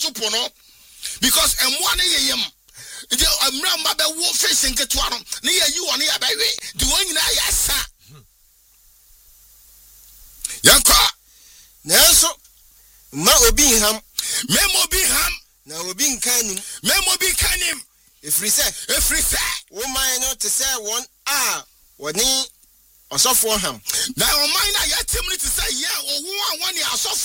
so pono because emwa na yeyem nti amra mba be wo fish nketo no na ye yi won ya ba we di won nyina ya sa yanka nanso ma obi ham memo bi ham na obi nkanim memo bi kanim efri se wo man no te say won woni osofo ham na o man na ya tem ni te say ya wo won ani asofo